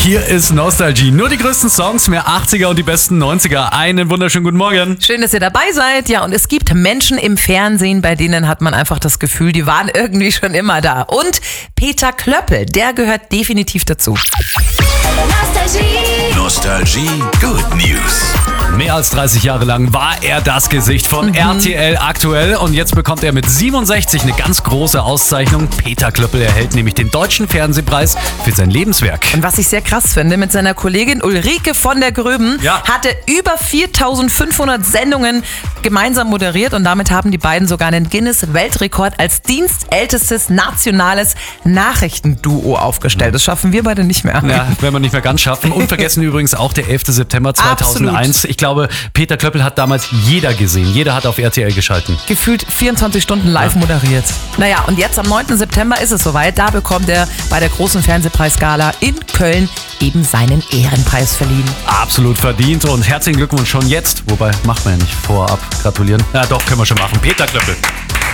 Hier ist Nostalgie. Nur die größten Songs, mehr 80er und die besten 90er. Einen wunderschönen guten Morgen. Schön, dass ihr dabei seid. Ja, und es gibt Menschen im Fernsehen, bei denen hat man einfach das Gefühl, die waren irgendwie schon immer da. Und Peter Klöppel, der gehört definitiv dazu. Nostalgie Good News. Mehr als 30 Jahre lang war er das Gesicht von RTL aktuell und jetzt bekommt er mit 67 eine ganz große Auszeichnung. Peter Klöppel erhält nämlich den Deutschen Fernsehpreis für sein Lebenswerk. Und was ich sehr krass finde, mit seiner Kollegin Ulrike von der Gröben hat er über 4500 Sendungen gemeinsam moderiert und damit haben die beiden sogar einen Guinness-Weltrekord als dienstältestes nationales Nachrichtenduo aufgestellt. Das schaffen wir beide nicht mehr. Ja, werden wir nicht mehr ganz schaffen. Unvergessen übrigens auch der 11. September 2001. Absolut. Ich glaube, Peter Klöppel hat damals jeder gesehen. Jeder hat auf RTL geschalten. Gefühlt 24 Stunden live moderiert. Naja, und jetzt am 9. September ist es soweit. Da bekommt er bei der großen Fernsehpreisgala in Köln eben seinen Ehrenpreis verliehen. Absolut verdient und herzlichen Glückwunsch schon jetzt. Wobei, macht man ja nicht vorab gratulieren. Ja doch, können wir schon machen. Peter Klöppel.